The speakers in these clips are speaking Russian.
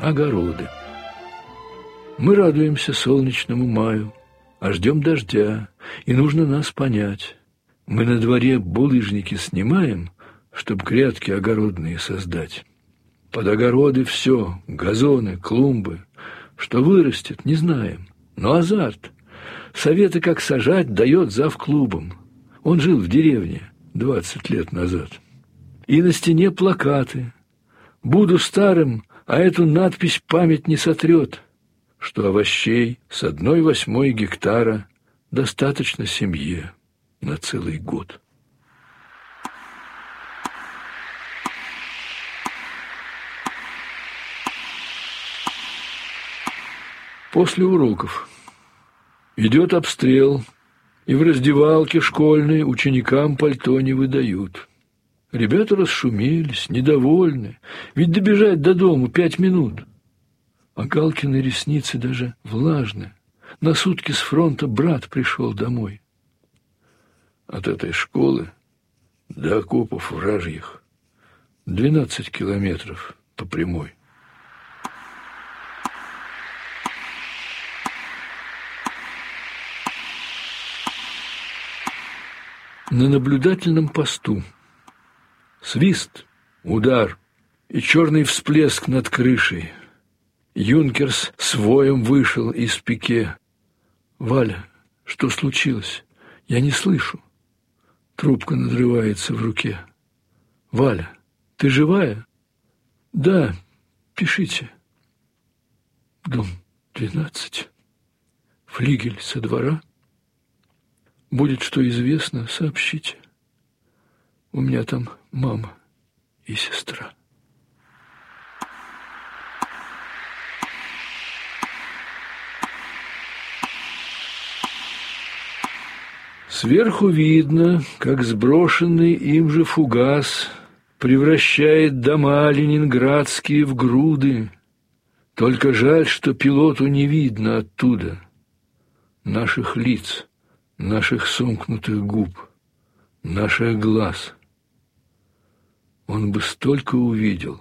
огороды. Мы радуемся солнечному маю, а ждем дождя, и нужно нас понять. Мы на дворе булыжники снимаем, чтоб грядки огородные создать. Под огороды все, газоны, клумбы. Что вырастет, не знаем, но азарт. Советы, как сажать, дает завклубом. Он жил в деревне 20 лет назад. И на стене плакаты. Буду старым, а эту надпись память не сотрет, что овощей с 1/8 гектара достаточно семье на целый год. После уроков. Идет обстрел, и в раздевалке школьной ученикам пальто не выдают. Ребята расшумелись, недовольны, ведь добежать до дому 5 минут. А Галкины ресницы даже влажны. На сутки с фронта брат пришел домой. От этой школы до окопов вражьих 12 километров по прямой. На наблюдательном посту свист, удар и черный всплеск над крышей. Юнкерс с воем вышел из пике. «Валя, что случилось? Я не слышу». Трубка надрывается в руке. «Валя, ты живая?» «Да, пишите». Дом 12. Флигель со двора. Будет что известно, сообщите. У меня там мама и сестра. Сверху видно, как сброшенный им же фугас превращает дома ленинградские в груды. Только жаль, что пилоту не видно оттуда наших лиц, наших сомкнутых губ, наших глаз. Он бы столько увидел.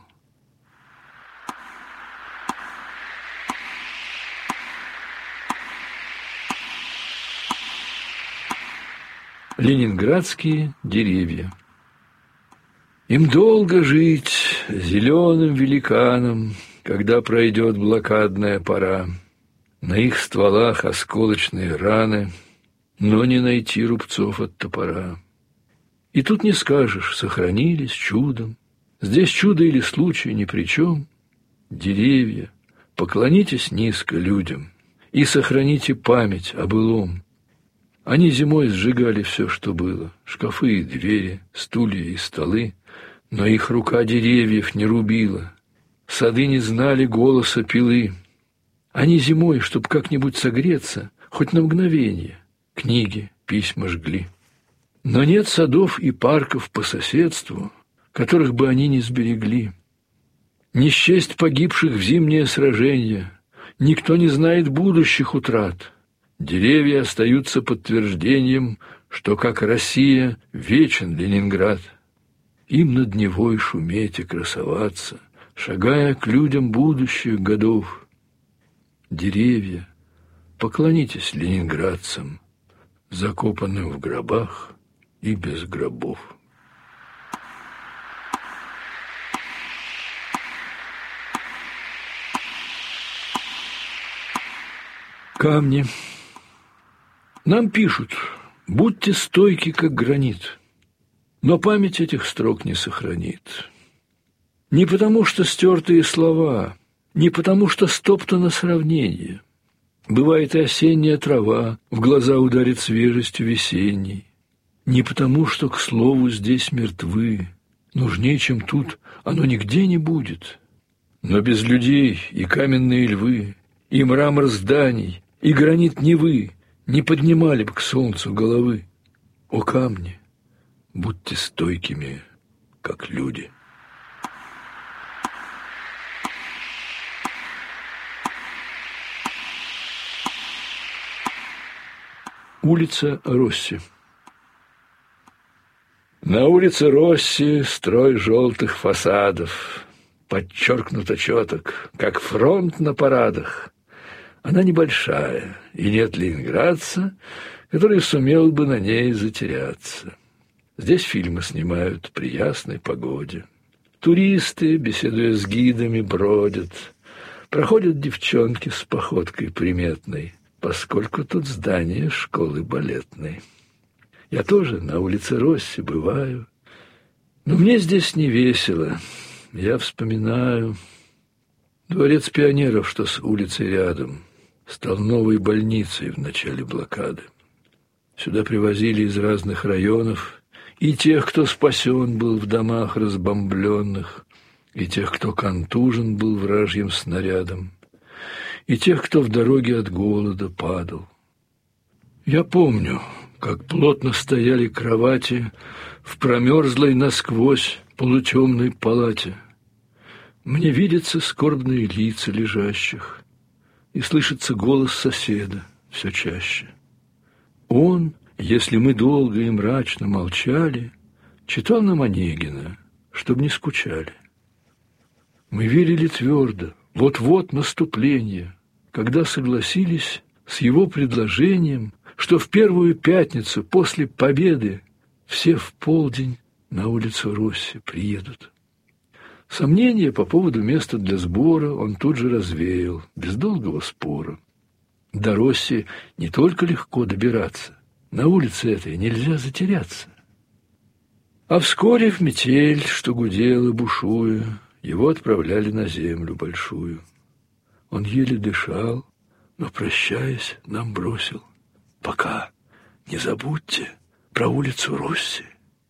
Ленинградские деревья. Им долго жить, зеленым великанам, когда пройдет блокадная пора. На их стволах осколочные раны, но не найти рубцов от топора. И тут не скажешь, сохранились чудом. Здесь чудо или случай ни при чем. Деревья, поклонитесь низко людям и сохраните память о былом. Они зимой сжигали все, что было, шкафы и двери, стулья и столы, но их рука деревьев не рубила, сады не знали голоса пилы. Они зимой, чтоб как-нибудь согреться, хоть на мгновение, книги, письма жгли. Но нет садов и парков по соседству, которых бы они не сберегли. Не счесть погибших в зимнее сражение, никто не знает будущих утрат. Деревья остаются подтверждением, что, как Россия, вечен Ленинград. Им над Невой шуметь и красоваться, шагая к людям будущих годов. Деревья, поклонитесь ленинградцам, закопанным в гробах и без гробов. Камни. Нам пишут: будьте стойки, как гранит. Но память этих строк не сохранит. Не потому, что стертые слова, не потому, что стоптано сравнение. Бывает и осенняя трава, в глаза ударит свежестью весенней. Не потому, что к слову здесь мертвы, нужнее, чем тут, оно нигде не будет. Но без людей и каменные львы, и мрамор зданий, и гранит Невы не поднимали бы к солнцу головы. О камни, будьте стойкими, как люди. Улица Росси. На улице Росси строй желтых фасадов. подчеркнуто четок, как фронт на парадах. Она небольшая, и нет ленинградца, который сумел бы на ней затеряться. Здесь фильмы снимают при ясной погоде. Туристы, беседуя с гидами, бродят. Проходят девчонки с походкой приметной, поскольку тут здание школы балетной. Я тоже на улице Росси бываю, но мне здесь не весело. Я вспоминаю дворец пионеров, что с улицей рядом, стал новой больницей в начале блокады. Сюда привозили из разных районов и тех, кто спасен был в домах разбомбленных, и тех, кто контужен был вражьим снарядом, и тех, кто в дороге от голода падал. Я помню, как плотно стояли кровати в промерзлой насквозь полутемной палате. Мне видятся скорбные лица лежащих, и слышится голос соседа все чаще. Он, если мы долго и мрачно молчали, читал нам Онегина, чтоб не скучали. Мы верили твердо, вот-вот наступление, когда согласились с его предложением, что в первую пятницу после победы все в полдень на улицу Росси приедут. Сомнения по поводу места для сбора он тут же развеял, без долгого спора. До Росси не только легко добираться, на улице этой нельзя затеряться. А вскоре в метель, что гудела, бушуя, его отправляли на землю большую. Он еле дышал, но, прощаясь, нам бросил: «Пока не забудьте про улицу Росси».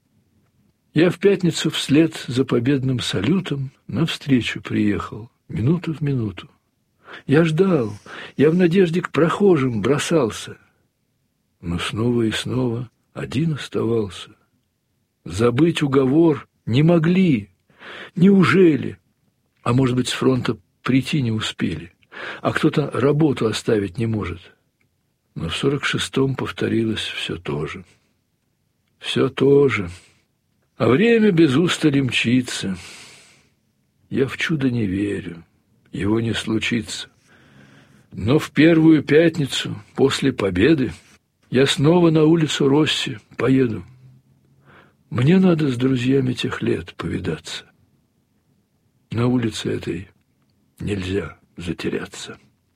Я в пятницу вслед за победным салютом навстречу приехал, минуту в минуту. Я ждал, я в надежде к прохожим бросался, но снова и снова один оставался. Забыть уговор не могли. Неужели? А может быть, с фронта прийти не успели, а кто-то работу оставить не может. Но в 46-м повторилось все то же. Все то же. А время без устали мчится. Я в чудо не верю, его не случится. Но в первую пятницу после победы я снова на улицу Росси поеду. Мне надо с друзьями тех лет повидаться. На улице этой нельзя затеряться.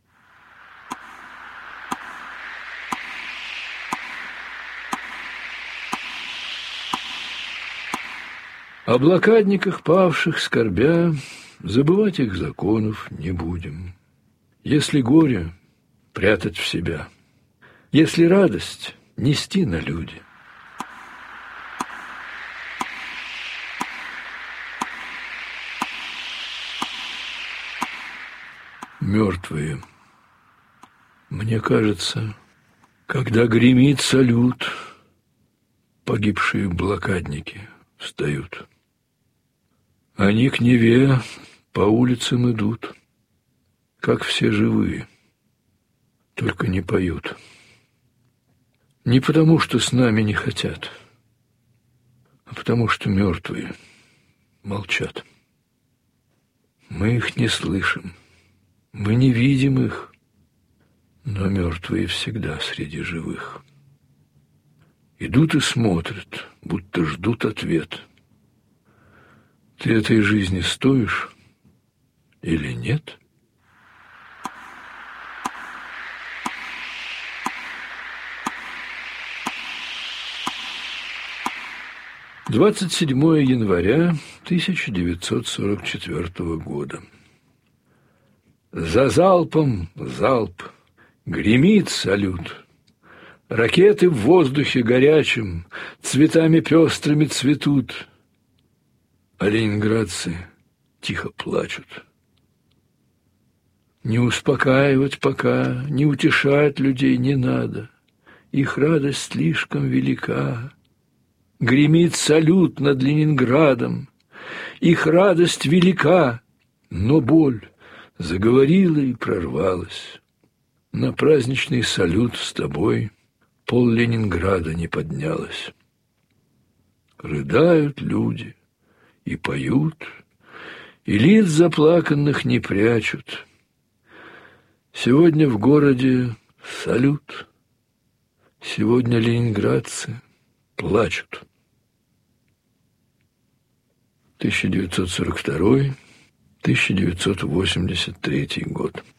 О блокадниках павших скорбя, забывать их законов не будем. Если горе — прятать в себя, если радость — нести на люди. Мертвые. Мне кажется, когда гремит салют, погибшие блокадники встают. Они к Неве по улицам идут, как все живые, только не поют. Не потому, что с нами не хотят, а потому, что мертвые молчат. Мы их не слышим, мы не видим их, но мертвые всегда среди живых. Идут и смотрят, будто ждут ответ. Ты этой жизни стоишь или нет? — 27 января 1944 года. За залпом залп, гремит салют. Ракеты в воздухе горячем цветами пестрыми цветут, а ленинградцы тихо плачут. Не успокаивать пока, не утешать людей не надо, их радость слишком велика. Гремит салют над Ленинградом, их радость велика, но боль заговорила и прорвалась. На праздничный салют с тобой пол Ленинграда не поднялось. Рыдают люди и поют, и лиц заплаканных не прячут. Сегодня в городе салют, сегодня ленинградцы плачут. 1942-1983 год.